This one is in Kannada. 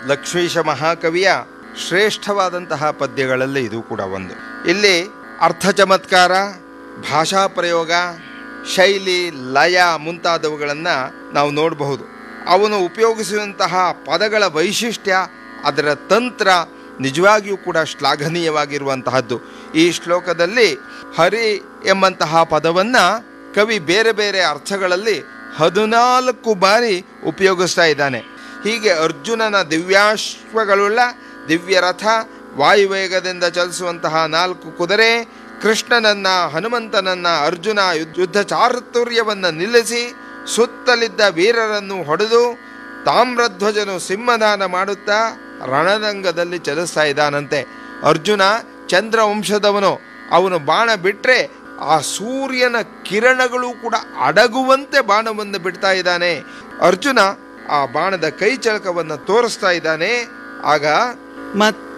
ಲಕ್ಷ್ಮೀಶ ಮಹಾಕವಿಯ ಶ್ರೇಷ್ಠವಾದಂತಹ ಪದ್ಯಗಳಲ್ಲಿ ಇದು ಕೂಡ ಒಂದು. ಇಲ್ಲಿ ಅರ್ಥ ಚಮತ್ಕಾರ, ಭಾಷಾ ಪ್ರಯೋಗ, ಶೈಲಿ, ಲಯ ಮುಂತಾದವುಗಳನ್ನು ನಾವು ನೋಡಬಹುದು. ಅವನು ಉಪಯೋಗಿಸುವಂತಹ ಪದಗಳ ವೈಶಿಷ್ಟ್ಯ, ಅದರ ತಂತ್ರ ನಿಜವಾಗಿಯೂ ಕೂಡ ಶ್ಲಾಘನೀಯವಾಗಿರುವಂತಹದ್ದು. ಈ ಶ್ಲೋಕದಲ್ಲಿ ಹರಿ ಎಂಬಂತಹ ಪದವನ್ನು ಕವಿ ಬೇರೆ ಬೇರೆ ಅರ್ಥಗಳಲ್ಲಿ 14 ಬಾರಿ ಉಪಯೋಗಿಸ್ತಾ ಇದ್ದಾನೆ. ಹೀಗೆ ಅರ್ಜುನನ ದಿವ್ಯಾಶ್ವಗಳುಳ್ಳ ದಿವ್ಯರಥ, ವಾಯುವೇಗದಿಂದ ಚಲಿಸುವಂತಹ 4 ಕುದುರೆ, ಕೃಷ್ಣನನ್ನ ಹನುಮಂತನನ್ನ ಅರ್ಜುನ ಯುದ್ಧ ಚಾತುರ್ಯವನ್ನು ನಿಲ್ಲಿಸಿ ಸುತ್ತಲಿದ್ದ ವೀರರನ್ನು ಹೊಡೆದು ತಾಮ್ರಧ್ವಜನು ಸಿಂಹದಾನ ಮಾಡುತ್ತಾ ರಣರಂಗದಲ್ಲಿ ಚಲಿಸ್ತಾ ಇದ್ದಾನಂತೆ. ಅರ್ಜುನ ಚಂದ್ರವಂಶದವನು. ಅವನು ಬಾಣ ಬಿಟ್ಟರೆ ಆ ಸೂರ್ಯನ ಕಿರಣಗಳು ಕೂಡ ಅಡಗುವಂತೆ ಬಾಣವನ್ನು ಬಿಡ್ತಾ ಇದ್ದಾನೆ. ಅರ್ಜುನ ಆ ಬಾಣದ ಕೈ ಚಳಕವನ್ನು ತೋರಿಸ್ತಾ ಇದ್ದಾನೆ. ಆಗ